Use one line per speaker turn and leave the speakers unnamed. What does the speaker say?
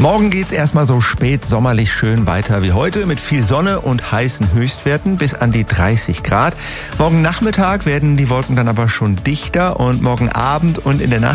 Morgen geht's erstmal so spät sommerlich schön weiter wie heute mit viel Sonne und heißen Höchstwerten bis an die 30 Grad. Morgen Nachmittag werden die Wolken dann aber schon dichter und morgen Abend und in der Nacht